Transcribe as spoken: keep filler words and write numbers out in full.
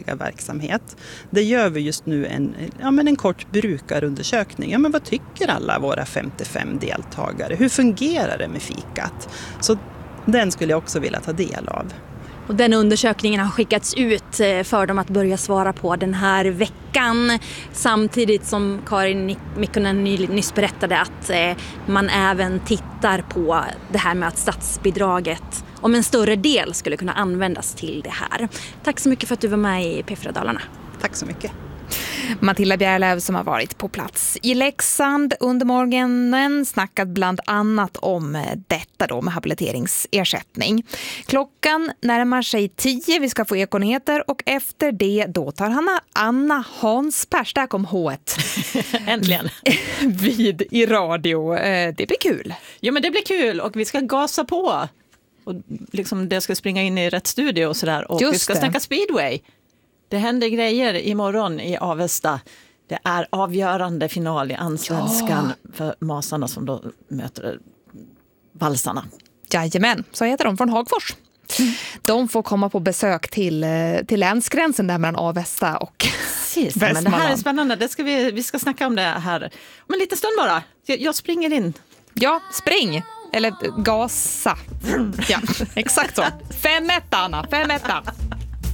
deltagarverksamhet. Det gör vi just nu en, ja, men en kort brukarundersökning. Ja, men vad tycker alla våra femtiofem deltagare? Hur fungerar det med fikat? Så den skulle jag också vilja ta del av. Och den undersökningen har skickats ut för dem att börja svara på den här veckan. Samtidigt som Karin Mikkonen nyss berättade att man även tittar på det här med att statsbidraget om en större del skulle kunna användas till det här. Tack så mycket för att du var med i P fyra Dalarna. Tack så mycket. Matilda Bjärlöv som har varit på plats i Leksand under morgonen snackat bland annat om detta då med habiliteringsersättning. Klockan närmar sig tio, vi ska få Ekonyheter och efter det då tar Hanna Anna Hanspärs, där kom H-et. Äntligen. Vid i radio. Det blir kul. Ja, men det blir kul och vi ska gasa på. Och liksom det ska springa in i rätt studio och sådär. Och Just vi ska det. snacka speedway. Det händer grejer imorgon i Avesta. Det är avgörande final i Allsvenskan ja. för Masarna som då möter valsarna. Jajamän, så heter de från Hagfors. Mm. De får komma på besök till, till länsgränsen där mellan Avesta och Precis, men det här är spännande. Det ska vi, vi ska snacka om det här om en liten stund bara. Jag, jag springer in. Ja, spring. Eller gasa. Ja, exakt så. Fem ett, Anna. Fem ett.